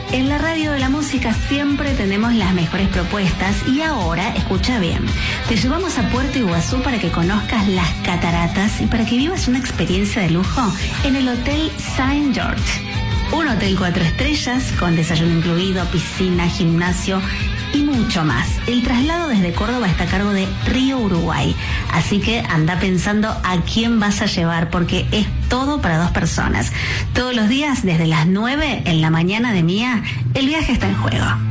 En la radio de la música siempre tenemos las mejores propuestas y ahora, escucha bien, te llevamos a Puerto Iguazú para que conozcas las cataratas y para que vivas una experiencia de lujo en el Hotel St. George. Un hotel 4 estrellas con desayuno incluido, piscina, gimnasio y mucho más. El traslado desde Córdoba está a cargo de Río Uruguay, así que anda pensando a quién vas a llevar porque es todo para 2 personas. Todos los días desde las 9 en la mañana de Mía, el viaje está en juego.